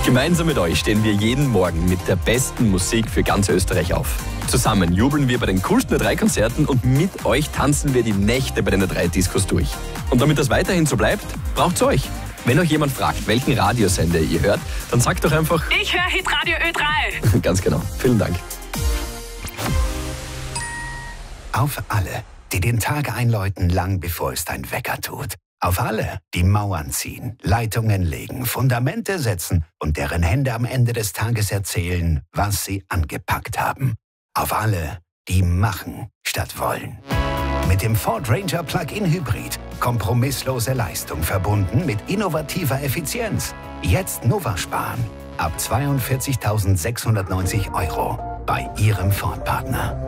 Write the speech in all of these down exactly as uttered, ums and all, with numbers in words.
Gemeinsam mit euch stehen wir jeden Morgen mit der besten Musik für ganz Österreich auf. Zusammen jubeln wir bei den coolsten Ö drei Konzerten und mit euch tanzen wir die Nächte bei den Ö drei Discos durch. Und damit das weiterhin so bleibt, braucht's euch. Wenn euch jemand fragt, welchen Radiosender ihr hört, dann sagt doch einfach: Ich höre Hitradio Ö drei. Ganz genau. Vielen Dank. Auf alle, die den Tag einläuten, lang bevor es dein Wecker tut. Auf alle, die Mauern ziehen, Leitungen legen, Fundamente setzen und deren Hände am Ende des Tages erzählen, was sie angepackt haben. Auf alle, die machen statt wollen. Mit dem Ford Ranger Plug-in Hybrid. Kompromisslose Leistung verbunden mit innovativer Effizienz. Jetzt Nova sparen. Ab zweiundvierzigtausendsechshundertneunzig Euro bei Ihrem Ford-Partner.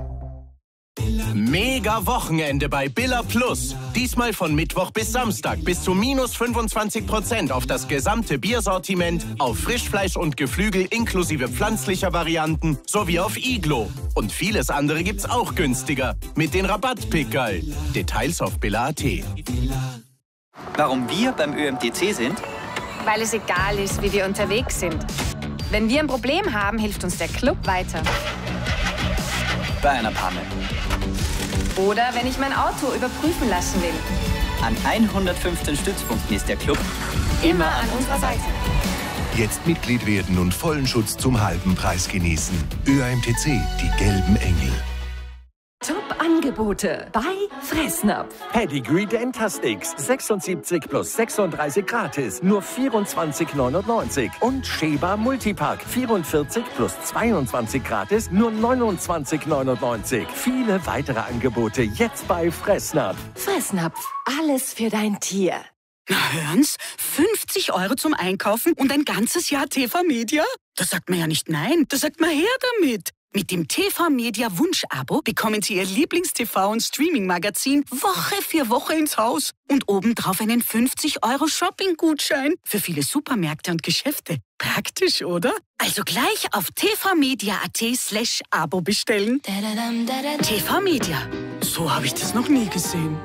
Mega Wochenende bei Billa Plus. Diesmal von Mittwoch bis Samstag bis zu minus fünfundzwanzig Prozent auf das gesamte Biersortiment, auf Frischfleisch und Geflügel inklusive pflanzlicher Varianten sowie auf Iglo. Und vieles andere gibt's auch günstiger mit den Rabattpickerl. Details auf billa punkt at. Warum wir beim Ö M T C sind? Weil es egal ist, wie wir unterwegs sind. Wenn wir ein Problem haben, hilft uns der Club weiter. Bei einer Panne. Oder wenn ich mein Auto überprüfen lassen will. An hundertfünfzehn Stützpunkten ist der Club immer an unserer Seite. Jetzt Mitglied werden und vollen Schutz zum halben Preis genießen. Ö M T C, die gelben Engel. Top-Angebote bei Fressnapf. Pedigree Dentasticks, sechsundsiebzig plus sechsunddreißig gratis, nur vierundzwanzig neunundneunzig. Und Sheba Multipack, vierundvierzig plus zweiundzwanzig gratis, nur neunundzwanzig neunundneunzig. Viele weitere Angebote jetzt bei Fressnapf. Fressnapf, alles für dein Tier. Na hören's, fünfzig Euro zum Einkaufen und ein ganzes Jahr T V Media? Da sagt man ja nicht nein, da sagt man her damit. Mit dem T V Media Wunsch-Abo bekommen Sie Ihr Lieblings-T V- und Streaming-Magazin Woche für Woche ins Haus. Und obendrauf einen fünfzig Euro Shopping-Gutschein für viele Supermärkte und Geschäfte. Praktisch, oder? Also gleich auf tvmedia.at slash Abo bestellen. T V Media. So habe ich das noch nie gesehen.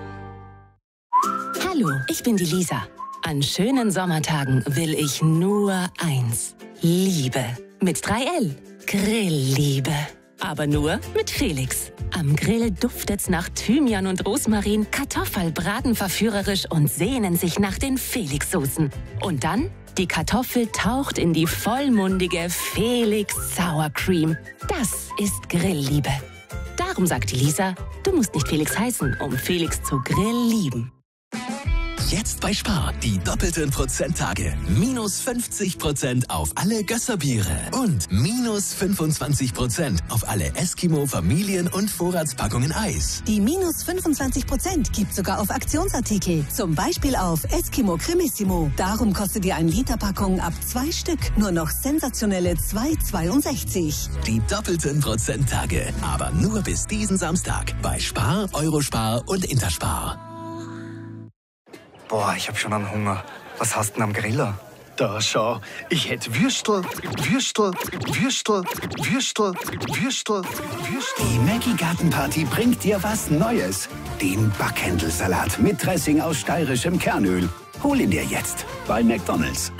Hallo, ich bin die Lisa. An schönen Sommertagen will ich nur eins. Liebe. Mit drei L. Grillliebe. Aber nur mit Felix. Am Grill duftet's nach Thymian und Rosmarin, Kartoffel braten verführerisch und sehnen sich nach den Felix-Soßen. Und dann, die Kartoffel taucht in die vollmundige Felix Sour Cream. Das ist Grillliebe. Darum sagt die Lisa, du musst nicht Felix heißen, um Felix zu Grill lieben. Jetzt bei Spar die doppelten Prozenttage. Minus fünfzig Prozent auf alle Gösserbiere und minus fünfundzwanzig Prozent auf alle Eskimo Familien- und Vorratspackungen Eis. Die minus fünfundzwanzig Prozent gibt sogar auf Aktionsartikel. Zum Beispiel auf Eskimo Cremissimo. Darum kostet die ein Liter Packung ab zwei Stück nur noch sensationelle zwei Euro zweiundsechzig. Die doppelten Prozenttage. Aber nur bis diesen Samstag bei Spar, Eurospar und Interspar. Boah, ich hab schon einen Hunger. Was hast du denn am Griller? Da, schau. Ich hätte Würstel, Würstel, Würstel, Würstel, Würstel, Würstel. Die Maggi Gartenparty bringt dir was Neues. Den Backhändelsalat mit Dressing aus steirischem Kernöl. Hol ihn dir jetzt bei McDonald's.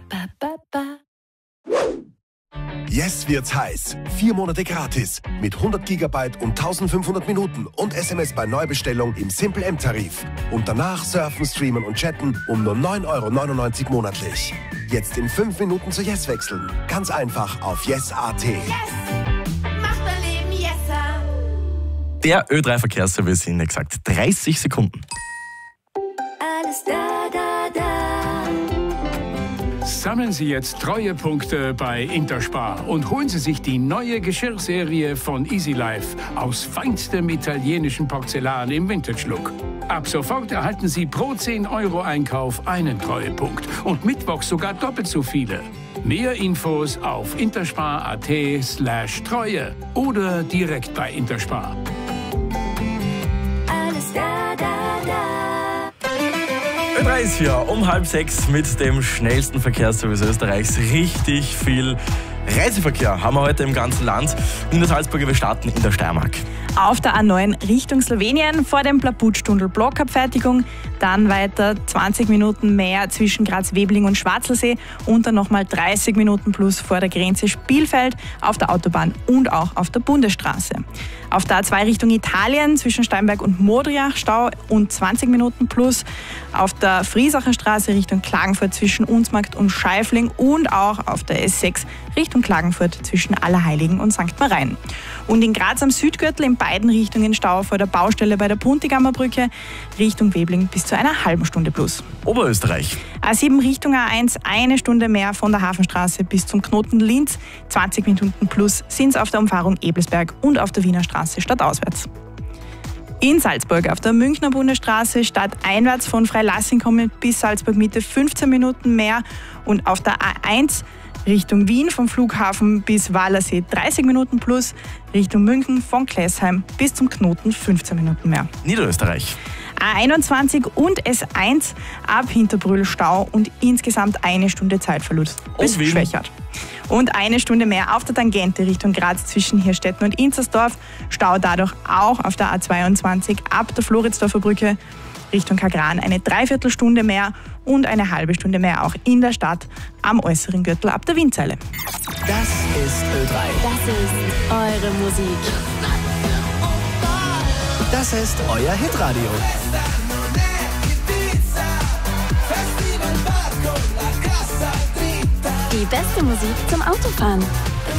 Yes wird's heiß. Vier Monate gratis. Mit hundert Gigabyte und eintausendfünfhundert Minuten und S M S bei Neubestellung im Simple M-Tarif. Und danach surfen, streamen und chatten um nur neun Euro neunundneunzig monatlich. Jetzt in fünf Minuten zu Yes wechseln. Ganz einfach auf yes punkt at. Yes! Macht mein Leben yesser! Der Ö drei Verkehrsservice in exakt dreißig Sekunden. Alles da, da, da. Sammeln Sie jetzt Treuepunkte bei Interspar und holen Sie sich die neue Geschirrserie von Easy Life aus feinstem italienischem Porzellan im Vintage-Look. Ab sofort erhalten Sie pro zehn Euro Einkauf einen Treuepunkt und mittwochs sogar doppelt so viele. Mehr Infos auf interspar.at slash Treue oder direkt bei Interspar. Alles da, da, da. Ö drei ist hier um halb sechs mit dem schnellsten Verkehrsservice Österreichs. Richtig viel Reiseverkehr haben wir heute im ganzen Land. In der Salzburger, wir starten in der Steiermark. Auf der A neun Richtung Slowenien vor dem Plaputstundl Blockabfertigung. Dann weiter zwanzig Minuten mehr zwischen Graz-Webling und Schwarzelsee und dann nochmal dreißig Minuten plus vor der Grenze Spielfeld auf der Autobahn und auch auf der Bundesstraße. Auf der A zwei Richtung Italien zwischen Steinberg und Modriach Stau und zwanzig Minuten plus. Auf der Friesacher Straße Richtung Klagenfurt zwischen Unsmarkt und Scheifling und auch auf der S sechs Richtung Klagenfurt zwischen Allerheiligen und Sankt Marien. Und in Graz am Südgürtel in beiden Richtungen Stau vor der Baustelle bei der Puntigammer Brücke Richtung Webling bis zu einer halben Stunde plus. Oberösterreich. A sieben Richtung A eins eine Stunde mehr von der Hafenstraße bis zum Knoten Linz. zwanzig Minuten plus sind es auf der Umfahrung Ebelsberg und auf der Wiener Straße stadtauswärts. In Salzburg auf der Münchner Bundesstraße stadteinwärts von Freilassing kommen bis Salzburg Mitte fünfzehn Minuten mehr und auf der A eins Richtung Wien vom Flughafen bis Wallersee dreißig Minuten plus, Richtung München von Klesheim bis zum Knoten fünfzehn Minuten mehr. Niederösterreich. A einundzwanzig und S eins ab Hinterbrühl Stau und insgesamt eine Stunde Zeitverlust bis Schwächert. Und eine Stunde mehr auf der Tangente Richtung Graz zwischen Hirstetten und Inzersdorf. Stau dadurch auch auf der A zweiundzwanzig ab der Floridsdorfer Brücke Richtung Kagran eine Dreiviertelstunde mehr und eine halbe Stunde mehr auch in der Stadt am äußeren Gürtel ab der Wienzeile. Das ist Ö drei. Das ist eure Musik. Das ist euer Hitradio. Die beste Musik zum Autofahren.